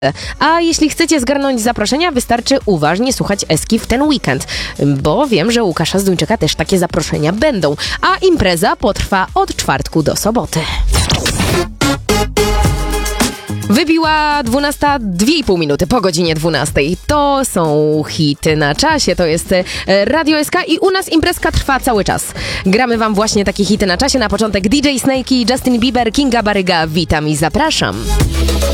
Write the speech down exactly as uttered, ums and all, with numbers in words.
A jeśli chcecie zgarnąć zaproszenia, wystarczy uważnie słuchać Eski w ten weekend, bo wiem, że u Łukasza Zduńczyka też takie zaproszenia będą, a impreza potrwa od czwartku do soboty. Wybiła dwunasta, dwie i pół minuty po godzinie dwunastej. To są hity na czasie, to jest Radio S K i u nas imprezka trwa cały czas. Gramy wam właśnie takie hity na czasie. Na początek D J Snake, Justin Bieber, Kinga Baryga. Witam i zapraszam.